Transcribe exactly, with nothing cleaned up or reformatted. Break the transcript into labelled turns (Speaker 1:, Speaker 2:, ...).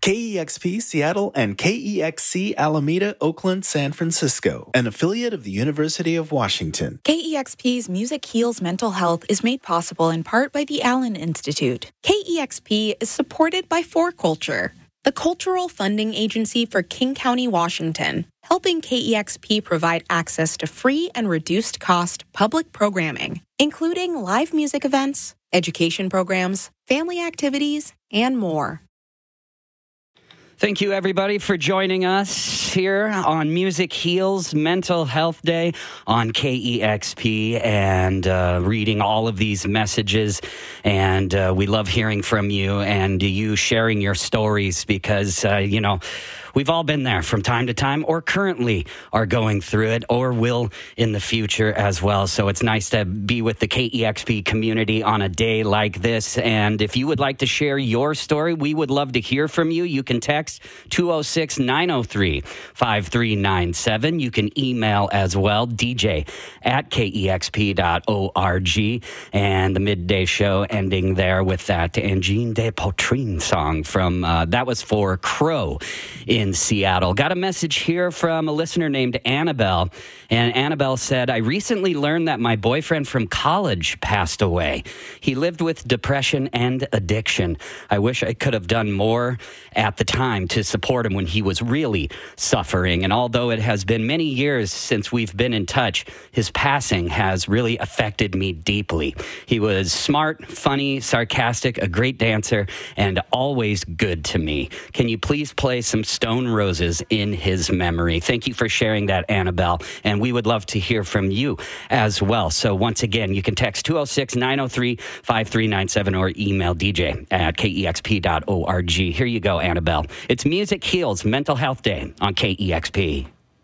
Speaker 1: K E X P Seattle and K E X C Alameda, Oakland, San Francisco, an affiliate of the University of Washington.
Speaker 2: K E X P's Music Heals Mental Health is made possible in part by the Allen Institute. K E X P is supported by For Culture, the cultural funding agency for King County, Washington, helping K E X P provide access to free and reduced-cost public programming, including live music events, education programs, family activities, and more.
Speaker 3: Thank you, everybody, for joining us here on Music Heals Mental Health Day on K E X P and uh, reading all of these messages. And uh, we love hearing from you and you sharing your stories because, uh, you know, we've all been there from time to time or currently are going through it or will in the future as well. So it's nice to be with the K E X P community on a day like this. And if you would like to share your story, we would love to hear from you. You can text two oh six, nine oh three, five three nine seven. You can email as well, D J at K E X P dot org. And the midday show ending there with that Angine de Poitrine song from, uh, that was for Crow in Seattle. Got a message here from a listener named Annabelle. And Annabelle said, I recently learned that my boyfriend from college passed away. He lived with depression and addiction. I wish I could have done more at the time to support him when he was really suffering. And although it has been many years since we've been in touch, his passing has really affected me deeply. He was smart, funny, sarcastic, a great dancer, and always good to me. Can you please play some Stone Roses in his memory? Thank you for sharing that, Annabelle. And we would love to hear from you as well. So once again, you can text two oh six, nine oh three, five three nine seven or email D J at K E X P dot org. Here you go, Annabelle. It's Music Heals Mental Health Day on K E X P.